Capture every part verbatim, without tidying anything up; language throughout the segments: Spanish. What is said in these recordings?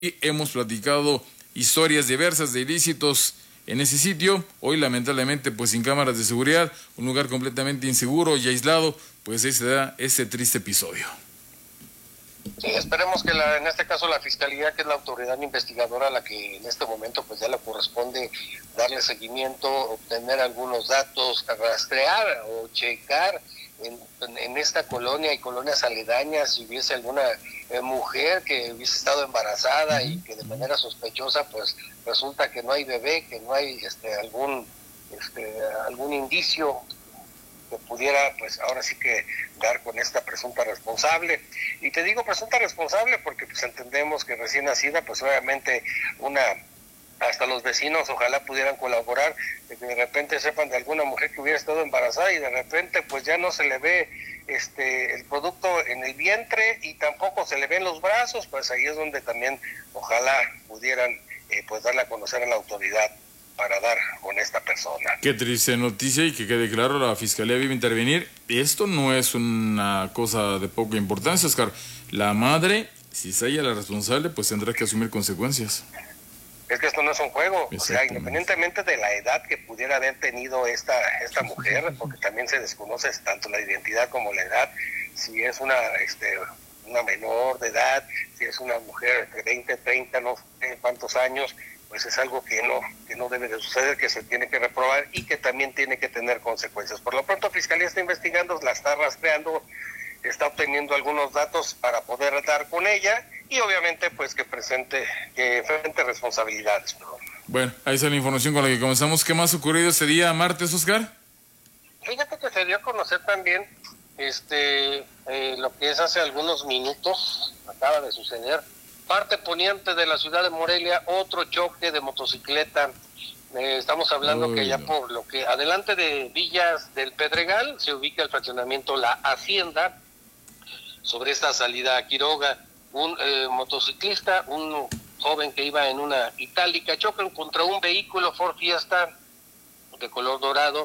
Y hemos platicado historias diversas de ilícitos en ese sitio. Hoy lamentablemente pues sin cámaras de seguridad, un lugar completamente inseguro y aislado, pues ahí se da este triste episodio. Sí, esperemos que la, en este caso la Fiscalía, que es la autoridad investigadora a la que en este momento pues ya le corresponde darle seguimiento, obtener algunos datos, rastrear o checar en, en, en esta colonia y colonias aledañas si hubiese alguna eh, mujer que hubiese estado embarazada y que de manera sospechosa pues resulta que no hay bebé, que no hay este algún este algún indicio que pudiera, pues ahora sí que dar con esta presunta responsable. Y te digo presunta responsable porque pues entendemos que recién nacida, pues obviamente una, hasta los vecinos ojalá pudieran colaborar, de que de repente sepan de alguna mujer que hubiera estado embarazada y de repente pues ya no se le ve este el producto en el vientre y tampoco se le ven los brazos, pues ahí es donde también ojalá pudieran eh, pues darle a conocer a la autoridad para dar con esta persona. Qué triste noticia, y que quede claro, la Fiscalía debe intervenir. Esto no es una cosa de poca importancia, Oscar. La madre, si es ella la responsable, pues tendrá que asumir consecuencias. Es que esto no es un juego, o sea, independientemente de la edad que pudiera haber tenido esta, esta mujer, porque también se desconoce tanto la identidad como la edad, si es una, este, una menor de edad, si es una mujer de veinte, treinta, no sé cuántos años, pues es algo que no que no debe de suceder, que se tiene que reprobar y que también tiene que tener consecuencias. Por lo pronto, Fiscalía está investigando, la está rastreando, está obteniendo algunos datos para poder dar con ella y obviamente pues que presente, que enfrente responsabilidades. ¿No? Bueno, ahí está la información con la que comenzamos. ¿Qué más ha ocurrido ese día martes, Oscar? Fíjate que se dio a conocer también este eh, lo que es hace algunos minutos, acaba de suceder, parte poniente de la ciudad de Morelia, otro choque de motocicleta. Eh, estamos hablando Uy, que allá no. por lo que adelante de Villas del Pedregal se ubica el fraccionamiento La Hacienda. Sobre esta salida a Quiroga, un eh, motociclista, un joven que iba en una itálica, chocan contra un vehículo Ford Fiesta de color dorado.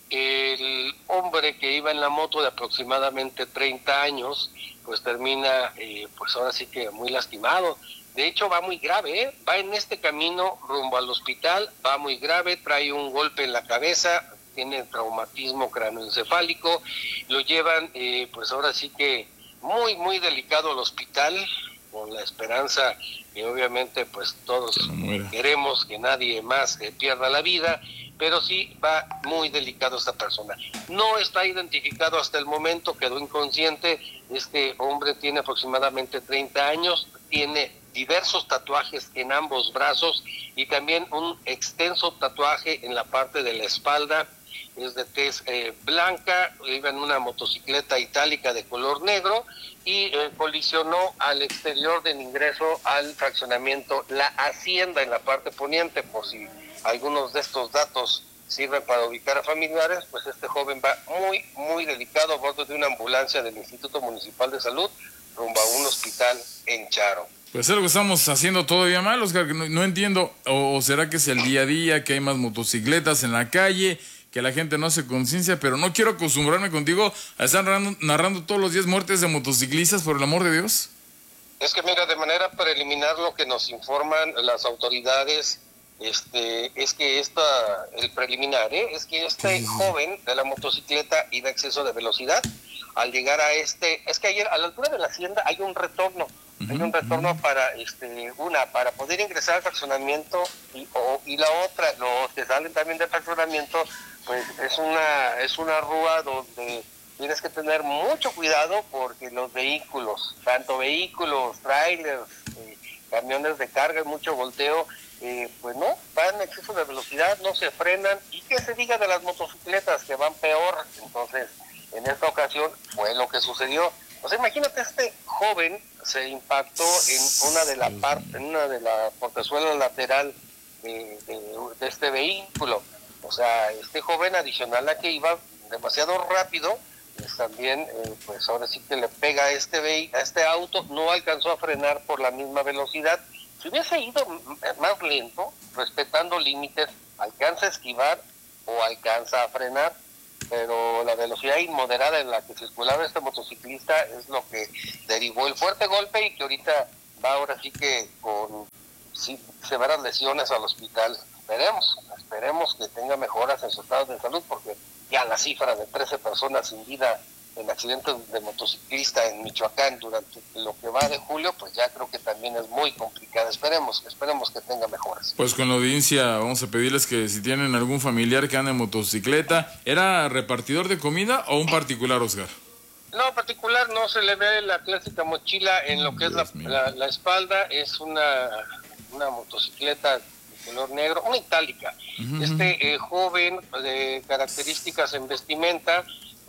El hombre que iba en la moto, de aproximadamente treinta años, pues termina, eh, pues ahora sí que muy lastimado. De hecho va muy grave, ¿eh? Va en este camino rumbo al hospital, va muy grave, trae un golpe en la cabeza, tiene traumatismo cráneoencefálico, lo llevan, eh, pues ahora sí que muy, muy delicado al hospital, con la esperanza que obviamente pues todos que no queremos que nadie más eh, pierda la vida, pero sí va muy delicado esta persona. No está identificado hasta el momento, quedó inconsciente. Este hombre tiene aproximadamente treinta años, tiene diversos tatuajes en ambos brazos y también un extenso tatuaje en la parte de la espalda. Es de tez eh, blanca, iba en una motocicleta itálica de color negro y eh, colisionó al exterior del ingreso al fraccionamiento La Hacienda en la parte poniente. Por si algunos de estos datos sirven para ubicar a familiares, pues este joven va muy, muy delicado a bordo de una ambulancia del Instituto Municipal de Salud rumbo a un hospital en Charo. Pues es lo que estamos haciendo todavía mal, Oscar, que no, no entiendo, o, o será que es el día a día, que hay más motocicletas en la calle, que la gente no hace conciencia, pero no quiero acostumbrarme contigo a estar narrando, narrando todos los días muertes de motociclistas, por el amor de Dios. Es que mira, de manera preliminar lo que nos informan las autoridades, este, es que esta, el preliminar, ¿eh? es que este sí. joven de la motocicleta iba a exceso de velocidad. Al llegar a este, es que ayer a la altura de la hacienda hay un retorno, uh-huh, hay un retorno uh-huh. para, este, una, para poder ingresar al fraccionamiento y, o, y la otra, los que salen también del fraccionamiento, pues es una, es una rúa donde tienes que tener mucho cuidado porque los vehículos, tanto vehículos, trailers, eh, camiones de carga y mucho volteo, eh, pues no, van en exceso de velocidad, no se frenan, y que se diga de las motocicletas que van peor. Entonces, en esta ocasión fue lo que sucedió. O sea, imagínate, este joven se impactó en una de la parte, en una de la portezuela lateral de, de, de este vehículo. O sea, este joven, adicional a que iba demasiado rápido, pues también, eh, pues ahora sí que le pega a este vehi- a este auto, no alcanzó a frenar por la misma velocidad. Si hubiese ido más lento, respetando límites, alcanza a esquivar o alcanza a frenar, pero la velocidad inmoderada en la que circulaba este motociclista es lo que derivó el fuerte golpe y que ahorita va ahora sí que con sí, severas lesiones al hospital. Esperemos, esperemos que tenga mejoras en su estado de salud, porque ya la cifra de trece personas sin vida en accidentes de motociclista en Michoacán durante lo que va de julio, pues ya creo que también es muy complicada. Esperemos, esperemos que tenga mejoras. Pues con la audiencia vamos a pedirles que si tienen algún familiar que anda en motocicleta, ¿era repartidor de comida o un particular, Oscar? No, particular, no se le ve la clásica mochila en lo que Dios es la, la, la espalda, es una, una motocicleta de color negro, una itálica. Uh-huh. Este eh, joven de características en vestimenta,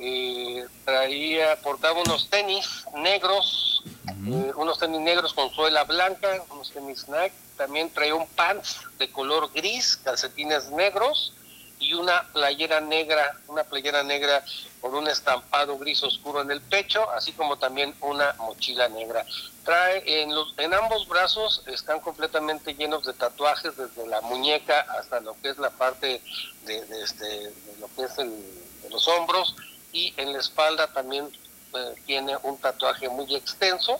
eh, traía, portaba unos tenis negros, uh-huh. eh, unos tenis negros con suela blanca, unos tenis Nike, también traía un pants de color gris, calcetines negros y una playera negra, una playera negra con un estampado gris oscuro en el pecho, así como también una mochila negra. Trae en los, en ambos brazos están completamente llenos de tatuajes, desde la muñeca hasta lo que es la parte de, de, este, de lo que es el, de los hombros, y en la espalda también eh, tiene un tatuaje muy extenso,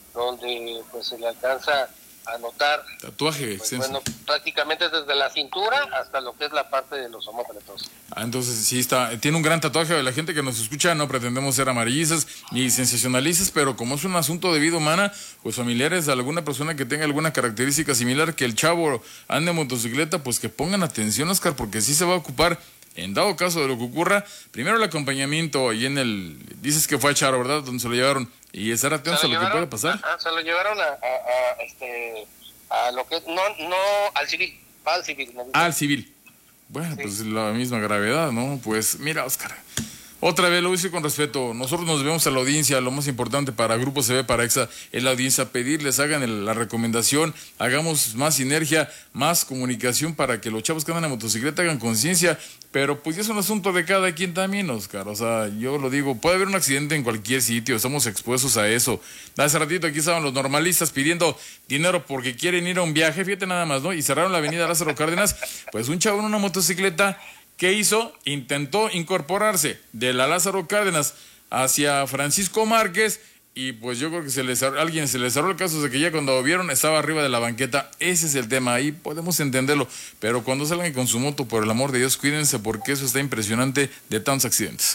donde pues se le alcanza a notar tatuaje pues, extenso. Bueno, prácticamente desde la cintura hasta lo que es la parte de los omóplatos. Ah, entonces sí está, tiene un gran tatuaje. La gente que nos escucha no pretendemos ser amarillizas ni sensacionalistas, pero como es un asunto de vida humana, pues familiares de alguna persona que tenga alguna característica similar, que el chavo ande en motocicleta, pues que pongan atención, Oscar, porque sí se va a ocupar, en dado caso de lo que ocurra, primero el acompañamiento y en el, dices que fue a Charo, ¿verdad? Donde se lo llevaron, y estar atentos a lo que puede pasar. A, a, se lo llevaron a, a, a, este, a lo que, no, no al civil, al civil. No, al civil. Bueno, sí. Pues la misma gravedad, ¿no? Pues mira, Oscar, otra vez lo hice con respeto. Nosotros nos vemos a la audiencia. Lo más importante para Grupo C B, para EXA, es la audiencia. Pedirles, hagan el, la recomendación, hagamos más sinergia, más comunicación para que los chavos que andan en motocicleta hagan conciencia. Pero pues es un asunto de cada quien también, Oscar. O sea, yo lo digo, puede haber un accidente en cualquier sitio, estamos expuestos a eso. Hace ratito aquí estaban los normalistas pidiendo dinero porque quieren ir a un viaje, fíjate nada más, ¿no? Y cerraron la avenida Lázaro Cárdenas. Pues un chavo en una motocicleta, ¿qué hizo? Intentó incorporarse de la Lázaro Cárdenas hacia Francisco Márquez, y pues yo creo que se les, alguien se les cerró el caso de que ya cuando vieron estaba arriba de la banqueta. Ese es el tema, ahí podemos entenderlo, pero cuando salgan con su moto, por el amor de Dios, cuídense, porque eso está impresionante de tantos accidentes.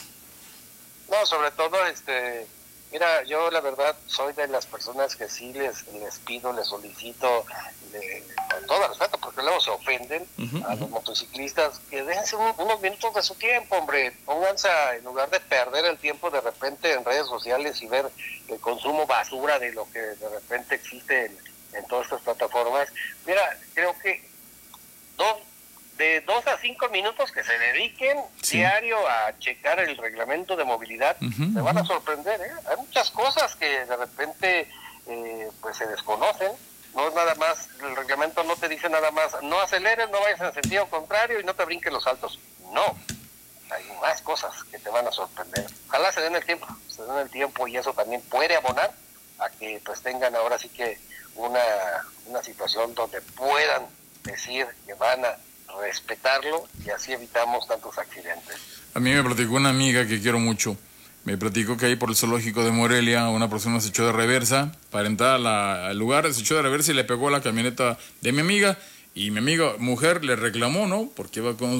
No, sobre todo, este, mira, yo la verdad soy de las personas que sí les, les pido, les solicito, le, con todo respeto, porque luego se ofenden uh-huh, a los uh-huh. motociclistas, que déjense un, unos minutos de su tiempo, hombre, pónganse a, en lugar de perder el tiempo de repente en redes sociales y ver el consumo basura de lo que de repente existe en, en todas estas plataformas. Mira, creo que dos, de dos a cinco minutos que se dediquen sí. diario a checar el reglamento de movilidad, uh-huh, se van uh-huh. a sorprender, ¿eh? Hay muchas cosas que de repente eh, pues se desconocen. No es nada más, el reglamento no te dice nada más, no aceleres, no vayas en sentido contrario y no te brinques los saltos. No, hay más cosas que te van a sorprender. Ojalá se den el tiempo, se den el tiempo, y eso también puede abonar a que pues tengan ahora sí que una, una situación donde puedan decir que van a respetarlo, y así evitamos tantos accidentes. A mí me platicó una amiga que quiero mucho. Me platicó que ahí por el zoológico de Morelia una persona se echó de reversa para entrar a la, al lugar, se echó de reversa y le pegó a la camioneta de mi amiga, y mi amiga mujer le reclamó, ¿no? Porque iba con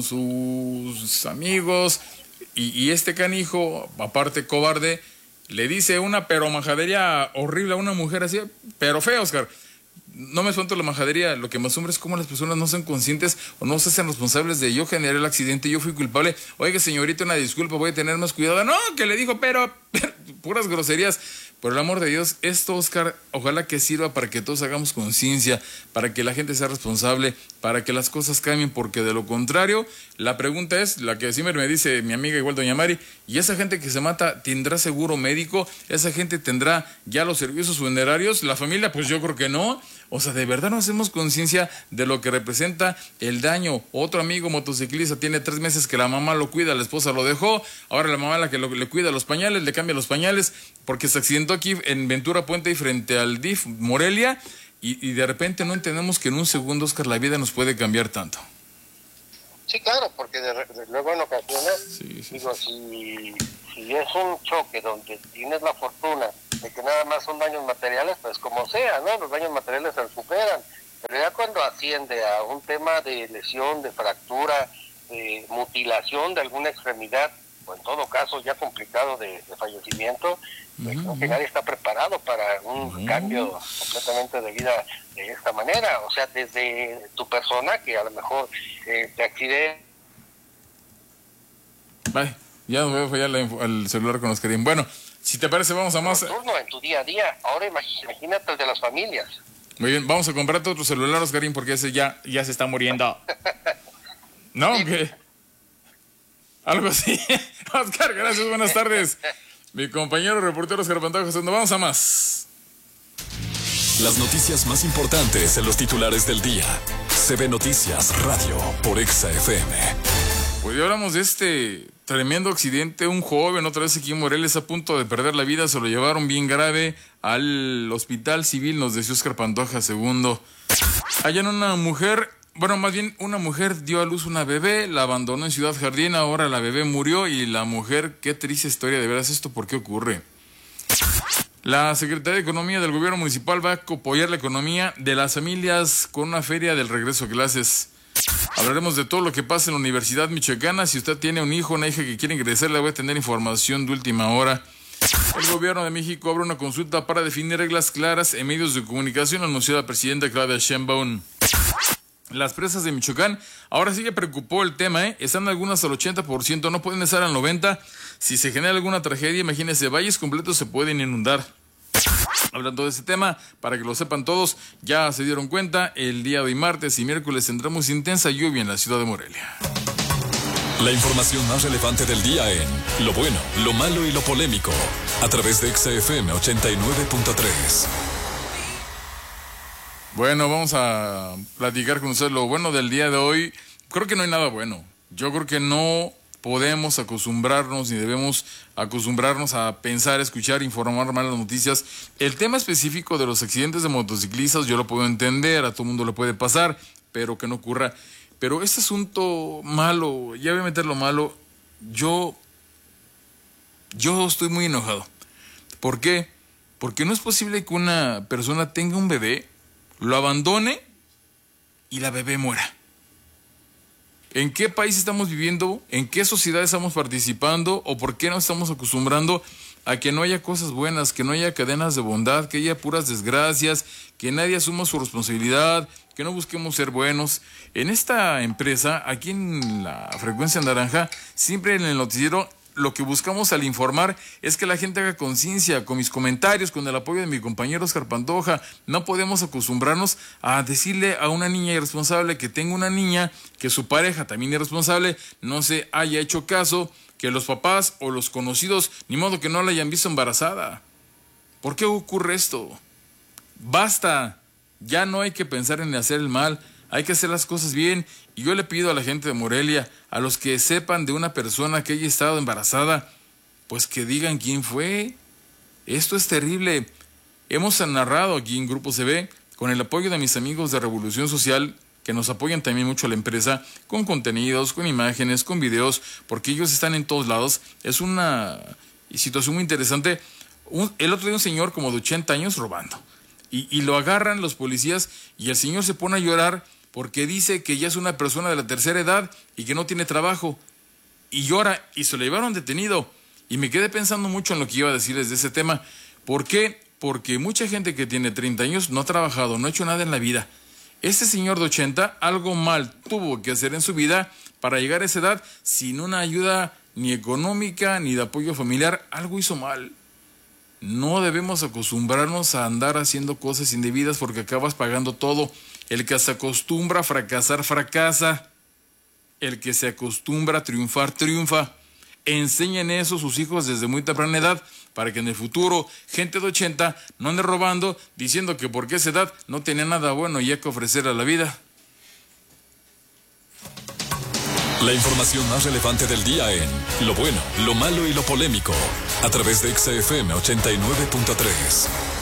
sus amigos, y, y este canijo, aparte cobarde, le dice una pero majadería horrible a una mujer así, pero fea, Oscar. No me suelto la majadería, lo que me asombra es cómo las personas no son conscientes o no se hacen responsables de yo generé el accidente, yo fui culpable. Oiga, señorita, una disculpa, voy a tener más cuidado. No, que le dijo, pero puras groserías. Por el amor de Dios, esto, Oscar, ojalá que sirva para que todos hagamos conciencia, para que la gente sea responsable, para que las cosas cambien, porque de lo contrario, la pregunta es, la que siempre me dice mi amiga igual doña Mari, ¿y esa gente que se mata tendrá seguro médico? ¿Esa gente tendrá ya los servicios funerarios? ¿La familia? Pues yo creo que no. O sea, de verdad no hacemos conciencia de lo que representa el daño. Otro amigo motociclista tiene tres meses que la mamá lo cuida, la esposa lo dejó, ahora la mamá la que lo, le cuida los pañales, le cambia los pañales, porque se accidentó aquí en Ventura Puente y frente al D I F Morelia, y, y de repente no entendemos que en un segundo, Oscar, la vida nos puede cambiar tanto. Sí, claro, porque de, de luego en ocasiones, sí, sí, digo, sí. Si, si es un choque donde tienes la fortuna de que nada más son daños materiales, pues como sea, ¿no? Los daños materiales se superan, pero ya cuando asciende a un tema de lesión, de fractura, de mutilación de alguna extremidad, o en todo caso ya complicado de, de fallecimiento, pues uh-huh. creo que nadie está preparado para un uh-huh. cambio completamente de vida de esta manera. O sea, desde tu persona, que a lo mejor eh, te accidente. Bye. Ya nos voy a fallar la, el celular con los Karim. Bueno, si te parece, vamos a más. Turno en tu día a día. Ahora imagínate el de las familias. Muy bien, vamos a comprarte otro celular, Oscarín, porque ese ya, ya se está muriendo. ¿No? Sí. ¿Qué? Algo así. Oscar, gracias, buenas tardes. Mi compañero reportero Oscar Pantoja, vamos a más. Las noticias más importantes en los titulares del día. C B Noticias Radio por Exa F M. Pues ya hablamos de este tremendo accidente. Un joven, otra vez aquí en Morelos, a punto de perder la vida. Se lo llevaron bien grave al hospital civil, nos decía Oscar Pantoja segundo. Allá en una mujer... Bueno, más bien, una mujer dio a luz una bebé, la abandonó en Ciudad Jardín, ahora la bebé murió y la mujer, qué triste historia, de veras, ¿esto por qué ocurre? La Secretaría de Economía del Gobierno Municipal va a apoyar la economía de las familias con una feria del regreso a clases. Hablaremos de todo lo que pasa en la Universidad Michoacana. Si usted tiene un hijo, una hija que quiere ingresar, le voy a tener información de última hora. El Gobierno de México abre una consulta para definir reglas claras en medios de comunicación, anunció la presidenta Claudia Sheinbaum. Las presas de Michoacán, ahora sí que preocupó el tema, ¿eh? Están algunas al ochenta por ciento, no pueden estar al noventa por ciento. Si se genera alguna tragedia, imagínense, valles completos se pueden inundar. Hablando de ese tema, para que lo sepan todos, ya se dieron cuenta, el día de hoy, martes y miércoles, tendremos intensa lluvia en la ciudad de Morelia. La información más relevante del día en lo bueno, lo malo y lo polémico, a través de Exa F M ochenta y nueve punto tres. Bueno, vamos a platicar con ustedes lo bueno del día de hoy. Creo que no hay nada bueno. Yo creo que no podemos acostumbrarnos ni debemos acostumbrarnos a pensar, escuchar, informar malas noticias. El tema específico de los accidentes de motociclistas yo lo puedo entender, a todo mundo le puede pasar, pero que no ocurra. Pero este asunto malo, ya voy a meter lo malo, yo, yo estoy muy enojado. ¿Por qué? Porque no es posible que una persona tenga un bebé, lo abandone y la bebé muera. ¿En qué país estamos viviendo? ¿En qué sociedad estamos participando? ¿O por qué no estamos acostumbrando a que no haya cosas buenas, que no haya cadenas de bondad, que haya puras desgracias, que nadie asuma su responsabilidad, que no busquemos ser buenos? En esta empresa, aquí en la Frecuencia Naranja, siempre en el noticiero, lo que buscamos al informar es que la gente haga conciencia. Con mis comentarios, con el apoyo de mi compañero Oscar Pantoja, no podemos acostumbrarnos a decirle a una niña irresponsable que tenga una niña, que su pareja también irresponsable, no se haya hecho caso, que los papás o los conocidos, ni modo que no la hayan visto embarazada. ¿Por qué ocurre esto? Basta, ya no hay que pensar en hacer el mal, hay que hacer las cosas bien. Y yo le pido a la gente de Morelia, a los que sepan de una persona que haya estado embarazada, pues que digan quién fue. Esto es terrible. Hemos narrado aquí en Grupo C B, con el apoyo de mis amigos de Revolución Social, que nos apoyan también mucho a la empresa, con contenidos, con imágenes, con videos, porque ellos están en todos lados. Es una situación muy interesante. Un, el otro día un señor como de ochenta años robando. Y, y lo agarran los policías y el señor se pone a llorar porque dice que ya es una persona de la tercera edad y que no tiene trabajo. Y llora y se lo llevaron detenido. Y me quedé pensando mucho en lo que iba a decirles de ese tema. ¿Por qué? Porque mucha gente que tiene treinta años no ha trabajado, no ha hecho nada en la vida. Este señor de ochenta algo mal tuvo que hacer en su vida para llegar a esa edad sin una ayuda ni económica ni de apoyo familiar. Algo hizo mal. No debemos acostumbrarnos a andar haciendo cosas indebidas porque acabas pagando todo. El que se acostumbra a fracasar, fracasa. El que se acostumbra a triunfar, triunfa. Enseñen eso a sus hijos desde muy temprana edad para que en el futuro gente de ochenta no ande robando diciendo que porque esa edad no tenía nada bueno y hay que ofrecer a la vida. La información más relevante del día en lo bueno, lo malo y lo polémico, a través de Exa F M ochenta y nueve punto tres.